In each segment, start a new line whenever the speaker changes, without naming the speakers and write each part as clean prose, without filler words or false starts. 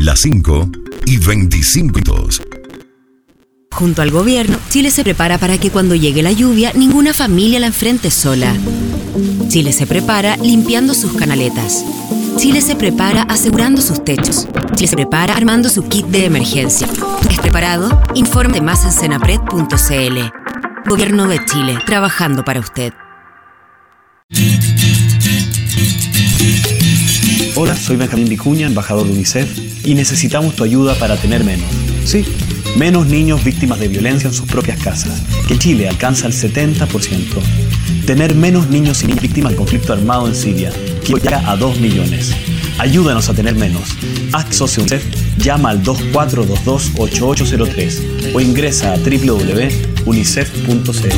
las 5:25.
Junto al gobierno, Chile se prepara para que cuando llegue la lluvia, ninguna familia la enfrente sola. Chile se prepara limpiando sus canaletas. Chile se prepara asegurando sus techos. Chile se prepara armando su kit de emergencia. ¿Es preparado? Informe más en senapred.cl. Gobierno de Chile, trabajando para usted.
Hola, soy Benjamín Vicuña, embajador de UNICEF, y necesitamos tu ayuda para tener menos. Sí, menos niños víctimas de violencia en sus propias casas, que Chile alcanza el 70%. Tener menos niños y niñas víctimas de conflicto armado en Siria, que llega a 2 millones. Ayúdanos a tener menos. Haz socio UNICEF, llama al 2422-8803 o ingresa a www.unicef.cl.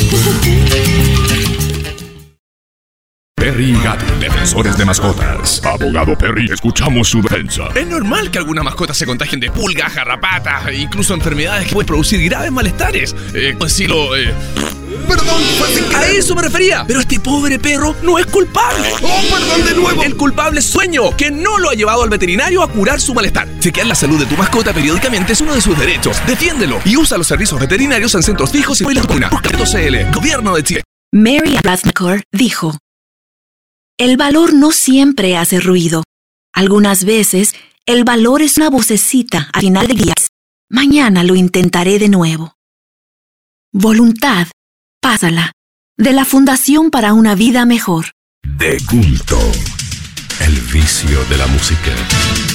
Perry y Gato, defensores de mascotas. Abogado Perry, escuchamos su defensa.
Es normal que algunas mascotas se contagien de pulgas, garrapatas e incluso enfermedades que pueden producir graves malestares. Perdón, a eso me refería. Pero este pobre perro no es culpable.
¡Oh, perdón de nuevo!
El culpable es Sueño, que no lo ha llevado al veterinario a curar su malestar. Chequear la salud de tu mascota periódicamente es uno de sus derechos. Defiéndelo y usa los servicios veterinarios en centros fijos y la vacuna. CL, Gobierno de Chile.
Mary Rathnacore dijo: el valor no siempre hace ruido. Algunas veces, el valor es una vocecita al final del día. Mañana lo intentaré de nuevo. Voluntad, pásala. De la Fundación para una Vida Mejor.
De culto. El vicio de la música.